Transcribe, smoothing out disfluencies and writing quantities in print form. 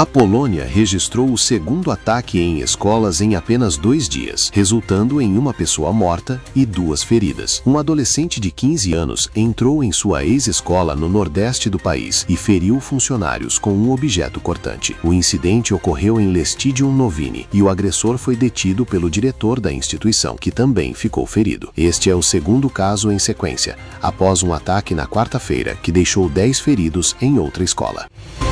A Polônia registrou o segundo ataque em escolas em apenas 2 dias, resultando em uma pessoa morta e 2 feridas. Um adolescente de 15 anos entrou em sua ex-escola no nordeste do país e feriu funcionários com um objeto cortante. O incidente ocorreu em Lestidium Novini e o agressor foi detido pelo diretor da instituição, que também ficou ferido. Este é o segundo caso em sequência, após um ataque na quarta-feira que deixou 10 feridos em outra escola.